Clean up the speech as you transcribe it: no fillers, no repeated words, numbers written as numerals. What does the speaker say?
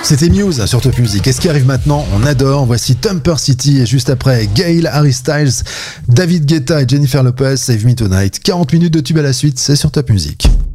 C'était Muse sur Top Music. Et ce qui arrive maintenant, on adore. Voici Thumper City et juste après, Gail, Harry Styles, David Guetta et Jennifer Lopez, Save Me Tonight. 40 minutes de tube à la suite, c'est sur Top Music.